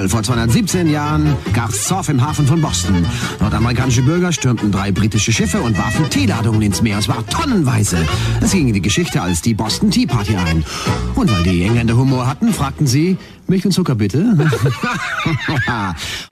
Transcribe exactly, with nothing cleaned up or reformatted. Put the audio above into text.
Jawohl, vor zweihundertsiebzehn Jahren gab's Zoff im Hafen von Boston. Nordamerikanische Bürger stürmten drei britische Schiffe und warfen Teeladungen ins Meer. Es war tonnenweise. Es ging in die Geschichte als die Boston Tea Party ein. Und weil die Engländer Humor hatten, fragten sie, Milch und Zucker bitte?